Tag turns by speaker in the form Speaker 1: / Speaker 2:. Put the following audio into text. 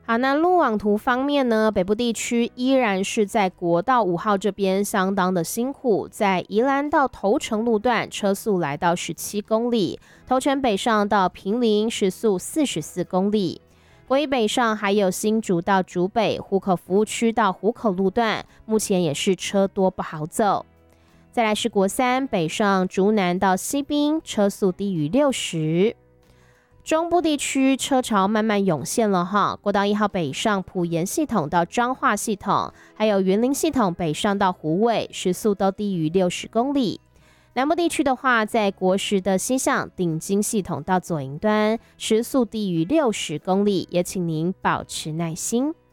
Speaker 1: 好，那路网图方面呢，北部地区依然是在国道5号这边相当的辛苦，在宜兰到头城路段车速来到17公里，头城北上到坪林时速44公里。国一北上还有新竹到竹北、湖口服务区到湖口路段，目前也是车多不好走。再来是国三北上竹南到西滨，车速低于60。中部地区车潮慢慢涌现了哈，国道1号北上埔盐系统到彰化系统，还有云林系统北上到虎尾，时速都低于60公里。南部地区的话，在国十的西向顶金系统到左营端，时速低于60公里，也请您保持耐心。